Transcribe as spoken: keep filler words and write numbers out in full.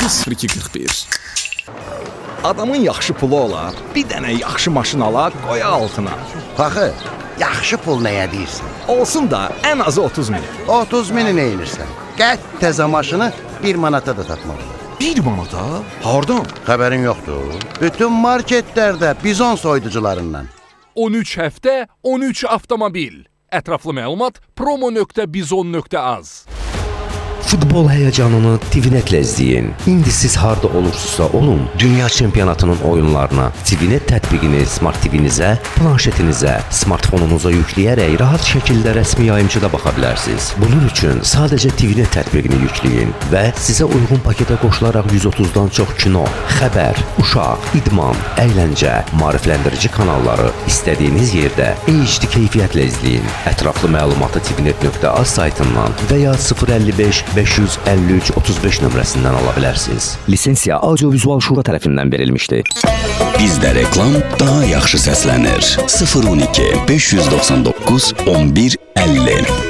sıfır iki qırx bir. Adamın yaxşı pulu olar, bir dənə yaxşı maşın alar, qoya altına. Baxı, yaxşı pul nəyə deyirsən? Olsun da ən azı otuz min. otuz mini nə edirsən? Qət təzə maşını bir manata da tapmaq. Bir manata? Hardan? Xəbərin yoxdur. Bütün marketlərdə bizon soyuducularından. on üç həftə, on üç avtomobil. Ətraflı məlumat promo nöqtə bizon nöqtə az. Futbol həyəcanını TVNet-lə izləyin. İndi siz harda olursunuzsa olun, dünya çempionatının oyunlarına TVNet tətbiqini Smart T V-nizə, planşetinizə, smartfonunuza yükləyərək rahat şəkildə rəsmi yayımçıda baxa bilərsiniz. Bunun üçün sadəcə TVNet tətbiqini yükləyin və sizə uyğun paketə qoşularaq yüz otuzdan çox kino, xəbər, uşaq, idman, əyləncə, maarifləndirici kanalları istədiyiniz yerdə H D keyfiyyətlə izləyin. Ətraflı məlumatı tvnet nöqtə az saytından və ya sıfır əlli beş beş yüz əlli üç otuz beş nömrəsindən ala bilərsiniz. Lisensiya Audiovizual Şura tərəfindən verilmişdir. Bizdə reklam daha yaxşı səslənir. sıfır on iki beş yüz doxsan doqquz on bir əlli.